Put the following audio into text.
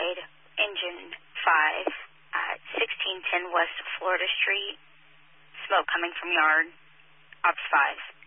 Homicide, Engine 5 at 1610 West Florida Street. Smoke coming from yard. Ops 5.